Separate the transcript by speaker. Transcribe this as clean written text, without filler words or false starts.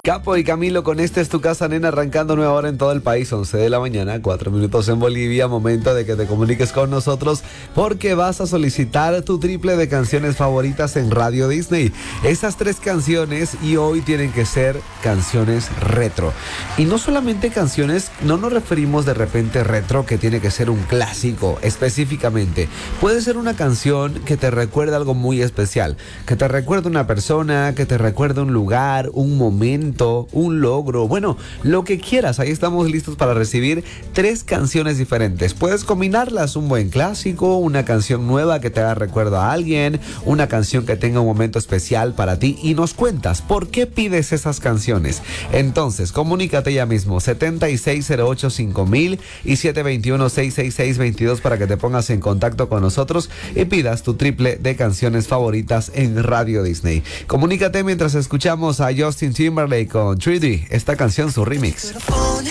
Speaker 1: Capo y Camilo, con Esta es tu casa, nena, arrancando nueva hora en todo el país, 11 de la mañana, 4 minutos en Bolivia. Momento de que te comuniques con nosotros porque vas a solicitar tu triple de canciones favoritas en Radio Disney. Esas 3 canciones, y hoy tienen que ser canciones retro. Y no solamente canciones, no nos referimos de repente retro que tiene que ser un clásico específicamente. Puede ser una canción que te recuerde algo muy especial, que te recuerde una persona, que te recuerde un lugar, un momento, un logro, bueno, lo que quieras. Ahí estamos listos para recibir 3 canciones diferentes. Puedes combinarlas: un buen clásico, una canción nueva que te haga recuerdo a alguien, una canción que tenga un momento especial para ti, y nos cuentas por qué pides esas canciones. Entonces, comunícate ya mismo, 76085000 y 721-666-22 para que te pongas en contacto con nosotros y pidas tu triple de canciones favoritas en Radio Disney. Comunícate mientras escuchamos a Justin Timberlake con 3D, esta canción, su remix.